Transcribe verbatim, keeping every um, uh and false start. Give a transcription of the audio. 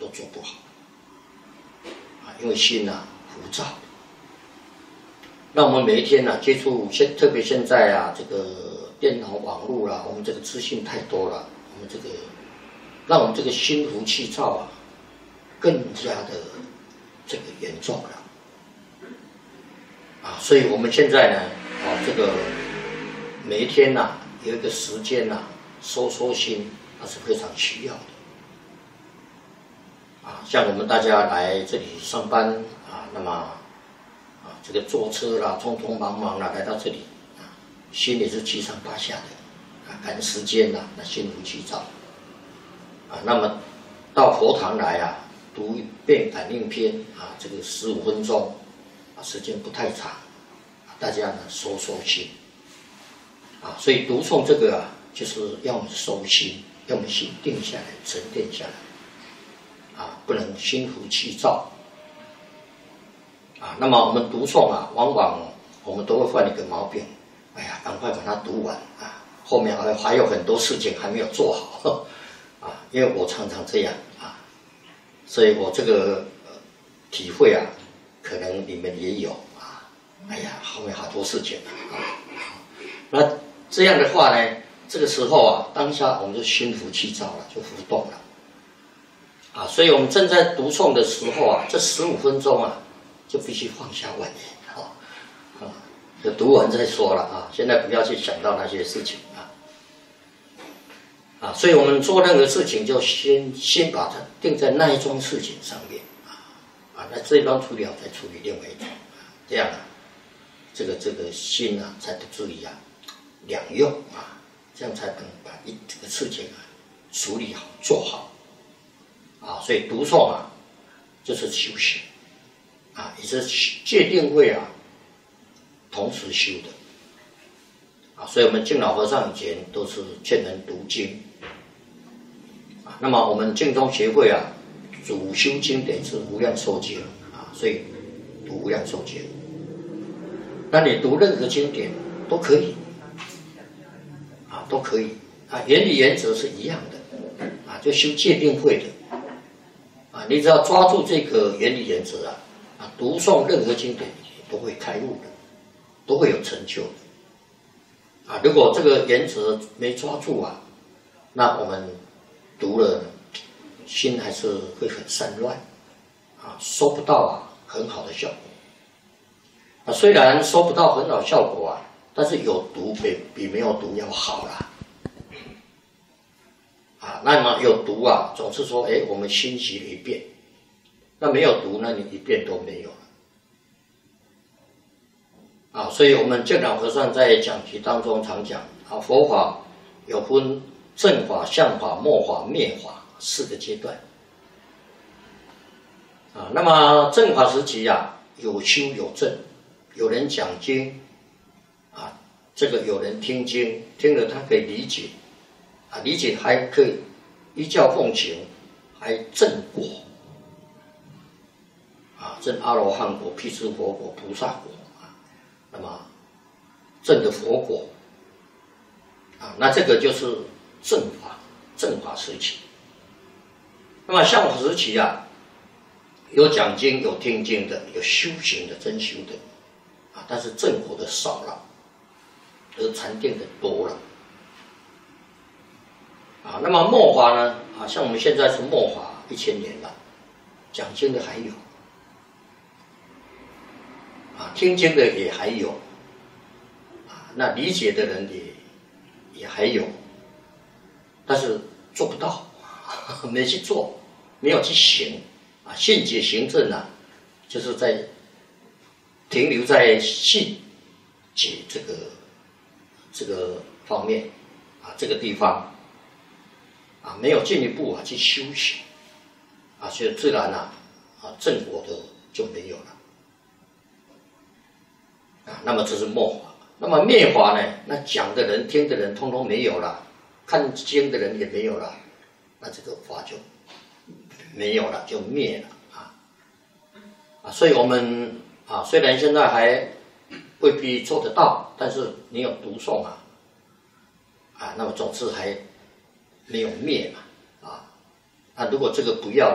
都做不好啊，因为心呐、啊、浮躁。那我们每一天呢、啊、接触现，特别现在啊这个电脑网络啦，我们这个资讯太多了，我们这个让我们这个心浮气躁啊更加的这个严重了啊，所以我们现在呢啊这个每一天呐、啊、有一个时间呐、啊、收收心，那是非常需要的啊，像我们大家来这里上班啊，那么。这个坐车啦，匆匆忙忙啦，来到这里啊，心里是七上八下的啊，赶时间啦，那心浮气躁啊。那么到佛堂来啊，读一遍感应篇啊，这个十五分钟啊，时间不太长，啊、大家呢收收心啊。所以读诵这个啊，就是要我们收心，要我们心定下来，沉淀下来啊，不能心浮气躁。啊，那么我们读诵啊，往往我们都会犯一个毛病，哎呀，赶快把它读完啊，后面还还有很多事情还没有做好，啊，因为我常常这样啊，所以我这个、呃、体会啊，可能你们也有啊，哎呀，后面好多事情啊，那这样的话呢，这个时候啊，当下我们就心浮气躁了，就浮动了，啊，所以我们正在读诵的时候啊，这十五分钟啊。就必须放下玩念，啊，啊，就读完再说了啊！现在不要去想到那些事情啊，啊，所以我们做任何事情就先先把它定在那一桩事情上面啊，啊，那这一桩处理好再处理另外一桩，这样啊，这个这个心啊才不至于啊两用啊，这样才能把一这个事情啊处理好做好，啊，所以读诵啊就是修行。啊，也是戒定慧啊，同时修的啊，所以我们净老和尚以前都是劝人读经啊。那么我们净宗协会啊，主修经典是无量寿经啊，所以读无量寿经。那你读任何经典都可以啊，都可以啊，原理原则是一样的啊，就修戒定慧的啊，你只要抓住这个原理原则啊。啊，读诵任何经典都会开悟的，都会有成就的。啊，如果这个原则没抓住啊，那我们读了，心还是会很散乱，啊，收不到啊很好的效果。啊，虽然收不到很好效果啊，但是有读比比没有读要好啦。啊，那么有读啊，总是说，哎，我们心习了一遍。那没有读，那你一遍都没有了啊！所以我们净老和尚在讲题当中常讲啊，佛法有分正法、相法、末法、灭法四个阶段啊。那么正法时期啊，有修有证，有人讲经啊，这个有人听经，听了他可以理解啊，理解还可以依教奉行，还正果。啊，证阿罗汉果、辟支佛果、菩萨果啊，那么证的佛果啊，那这个就是正法，正法时期。那么相法时期啊，有讲经、有听经的，有修行的、真修的啊，但是正果的少了，而禅定的多了啊。那么末法呢？啊，像我们现在是末法一千年了，讲经的还有。啊，听经的也还有，啊，那理解的人也也还有，但是做不到，没去做，没有去行，啊，信解行证啊，就是在停留在信解这个这个方面，啊，这个地方，啊，没有进一步啊去修行，啊，所以自然啊，啊，正果的就没有了。啊，那么这是末法，那么灭法呢？那讲的人、听的人，通通没有了，看经的人也没有了，那这个法就没有了，就灭了啊！啊，所以我们啊，虽然现在还未必做得到，但是你有读诵啊，啊，那么总是还没有灭嘛，啊，那如果这个不要。